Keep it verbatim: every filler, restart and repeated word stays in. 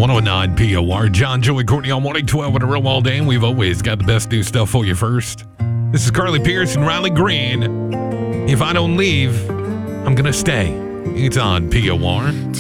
one oh nine P O R. John, Joey, Courtney on Morning twelve with a real all day, and we've always got the best new stuff for you first. This is Carly Pierce and Riley Green. If I don't leave, I'm going to stay. It's on P O R.